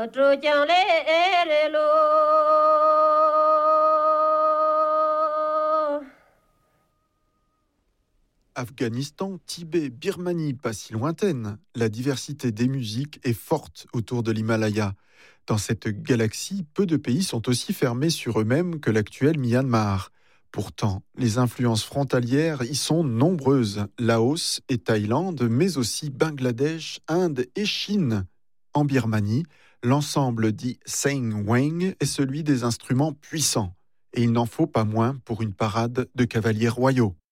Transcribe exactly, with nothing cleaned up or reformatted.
Afghanistan, Tibet, Birmanie, pas si lointaine, la diversité des musiques est forte autour de l'Himalaya. Dans cette galaxie, peu de pays sont aussi fermés sur eux-mêmes que l'actuel Myanmar. Pourtant, les influences frontalières y sont nombreuses, Laos et Thaïlande, mais aussi Bangladesh, Inde et Chine. En Birmanie, l'ensemble dit Saeng Weng est celui des instruments puissants. Et il n'en faut pas moins pour une parade de cavaliers royaux.